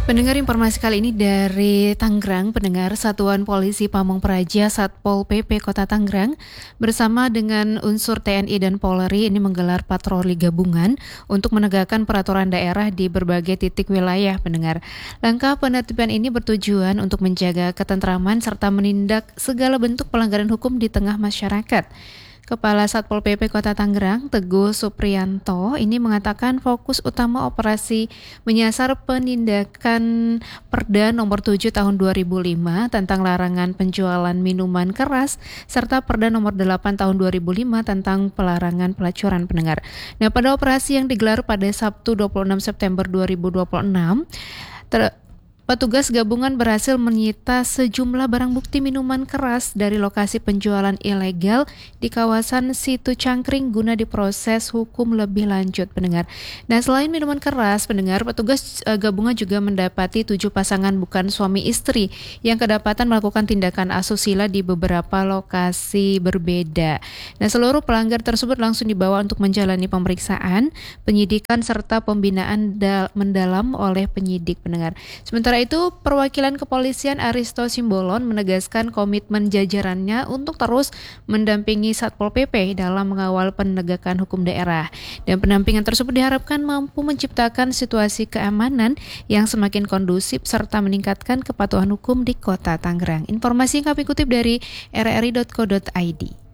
Pendengar, informasi kali ini dari Tangerang. Pendengar, Satuan Polisi Pamong Praja Satpol PP Kota Tangerang bersama dengan unsur TNI dan Polri ini menggelar patroli gabungan untuk menegakkan peraturan daerah di berbagai titik wilayah. Pendengar, langkah penertiban ini bertujuan untuk menjaga ketentraman serta menindak segala bentuk pelanggaran hukum di tengah masyarakat. Kepala Satpol PP Kota Tangerang, Teguh Supriyanto, ini mengatakan fokus utama operasi menyasar penindakan Perda Nomor 7 Tahun 2005 tentang larangan penjualan minuman keras serta Perda Nomor 8 Tahun 2005 tentang pelarangan pelacuran. Pendengar. Nah, pada operasi yang digelar pada Sabtu 26 September 2026, petugas gabungan berhasil menyita sejumlah barang bukti minuman keras dari lokasi penjualan ilegal di kawasan Situ Cangkring guna diproses hukum lebih lanjut. Pendengar. Nah, selain minuman keras, pendengar, petugas gabungan juga mendapati 7 pasangan bukan suami istri yang kedapatan melakukan tindakan asusila di beberapa lokasi berbeda. Nah, seluruh pelanggar tersebut langsung dibawa untuk menjalani pemeriksaan, penyidikan serta pembinaan mendalam oleh penyidik. Pendengar. Sementara itu, perwakilan kepolisian Aristo Simbolon menegaskan komitmen jajarannya untuk terus mendampingi Satpol PP dalam mengawal penegakan hukum daerah. Dan pendampingan tersebut diharapkan mampu menciptakan situasi keamanan yang semakin kondusif serta meningkatkan kepatuhan hukum di Kota Tangerang. Informasi yang kami kutip dari rri.co.id.